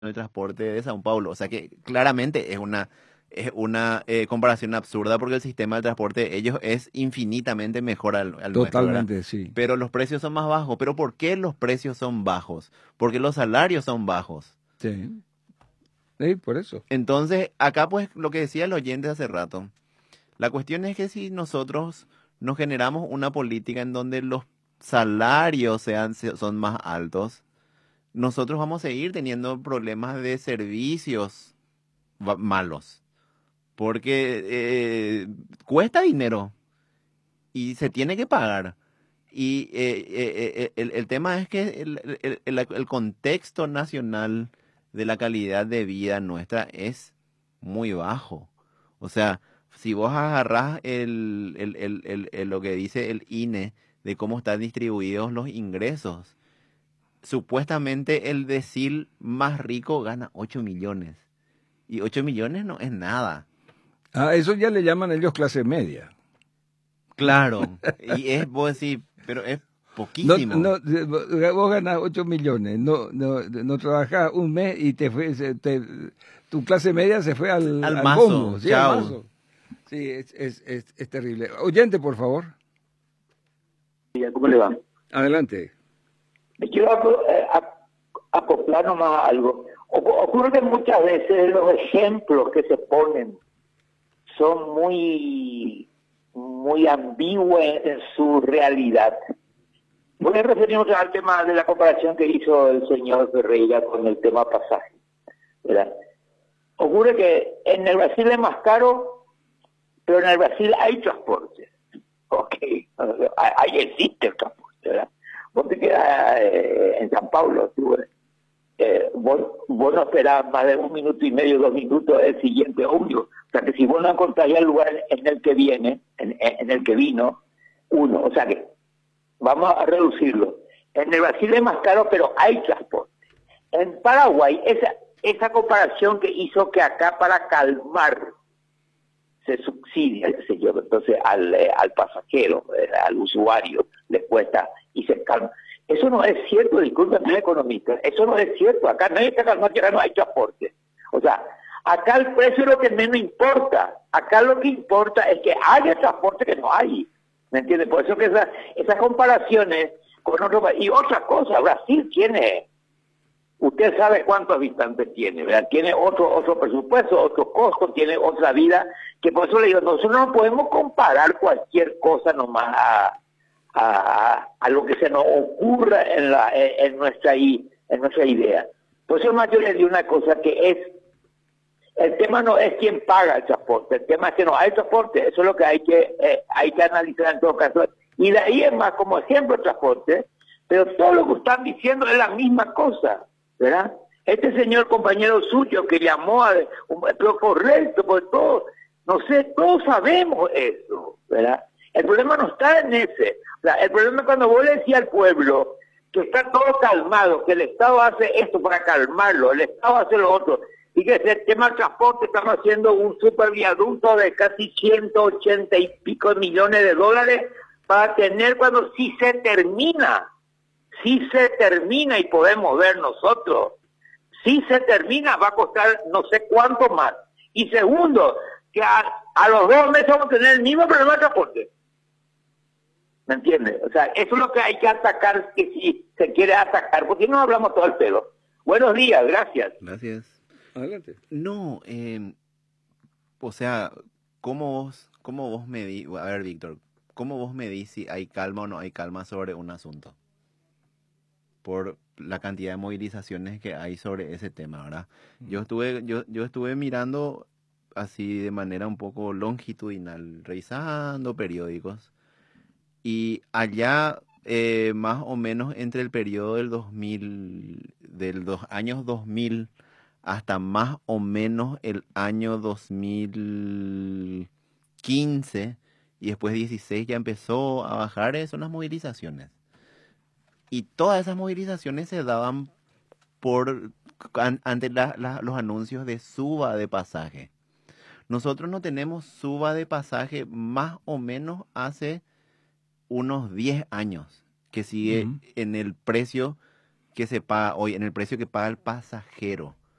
el transporte de Sao Paulo. O sea que claramente es una comparación absurda porque el sistema de transporte de ellos es infinitamente mejor al nuestro, ¿verdad? Totalmente, sí. Pero los precios son más bajos. ¿Pero por qué los precios son bajos? Porque los salarios son bajos. Sí, sí, por eso. Entonces, acá pues lo que decía el oyente hace rato, la cuestión es que si nosotros nos generamos una política en donde los salarios son más altos, nosotros vamos a seguir teniendo problemas de servicios malos, porque cuesta dinero y se tiene que pagar. Y el tema es que el contexto nacional de la calidad de vida nuestra es muy bajo. O sea, si vos agarrás lo que dice el INE de cómo están distribuidos los ingresos, supuestamente el decil más rico gana 8 millones. Y 8 millones no es nada. Ah, eso ya le llaman ellos clase media. Claro, y es, vos decís, pero es No, poquísimo. no, vos ganás 8 millones, no trabajás un mes y tu clase media se fue Al al bombo, mazo, sí, al chao. mazo. Sí, es terrible. Oyente, por favor, ¿Cómo le va? adelante. Me quiero acoplar nomás a algo. Ocurre que muchas veces los ejemplos que se ponen son muy ambiguos en su realidad. Voy a referirme al tema de la comparación que hizo el señor Ferreira con el tema pasaje, ¿verdad? Ocurre que en el Brasil es más caro, pero en el Brasil hay transporte. Ok, ahí existe el transporte, ¿verdad? Vos te quedas en San Paulo, vos no esperás más de 1 minuto y medio, 2 minutos el siguiente ómnibus. O sea que si vos no encontrás ya el lugar en el que viene, en el que vino, uno, o sea que vamos a reducirlo. En el Brasil es más caro, pero hay transporte. En Paraguay, esa comparación que hizo que acá para calmar se subsidia, qué sé yo, entonces al pasajero, al usuario, le cuesta y se calma. Eso no es cierto, disculpen, no es economista, eso no es cierto, acá nadie está calmado, que acá no hay transporte. O sea, acá el precio es lo que menos importa, acá lo que importa es que haya transporte que no hay, ¿me entiendes? Por eso que esas comparaciones con otro país, y otra cosa, Brasil tiene, usted sabe cuántos habitantes tiene, ¿verdad? Tiene otro presupuesto, otro costo, tiene otra vida, que por eso le digo, nosotros no podemos comparar cualquier cosa nomás a lo que se nos ocurra en nuestra idea. Por eso más yo le digo una cosa que el tema no es quién paga el transporte, el tema es que no hay transporte, eso es lo que hay que analizar en todo caso. Y de ahí es más como ejemplo el transporte, pero todo lo que están diciendo es la misma cosa, ¿verdad? Este señor compañero suyo que llamó pero correcto, por todo, no sé, todos sabemos eso, ¿verdad? El problema no está en ese. O sea, el problema es cuando vos le decís al pueblo que está todo calmado, que el Estado hace esto para calmarlo, el Estado hace lo otro, y que el tema del transporte estamos haciendo un superviaducto de casi 180 y pico de millones de dólares para tener cuando sí se termina. Si se termina y podemos ver nosotros, si se termina va a costar no sé cuánto más. Y segundo, que a los 2 meses vamos a tener el mismo problema de transporte. ¿Me entiendes? O sea, eso es lo que hay que atacar, que si se quiere atacar, porque no hablamos todo el pelo. Buenos días, gracias. Gracias. Adelante. No, o sea, ¿cómo vos medís, a ver, Víctor, cómo vos medís si hay calma o no hay calma sobre un asunto? Por la cantidad de movilizaciones que hay sobre ese tema, ¿verdad? Yo estuve mirando así de manera un poco longitudinal, revisando periódicos, y allá más o menos entre el periodo del 2000, del dos años 2000 hasta más o menos el año 2015 y después 16 ya empezó a bajar, son las movilizaciones. Y todas esas movilizaciones se daban ante los anuncios de suba de pasaje. Nosotros no tenemos suba de pasaje más o menos hace unos 10 años, que sigue Ujú. en el precio que se paga hoy, en el precio que paga el pasajero.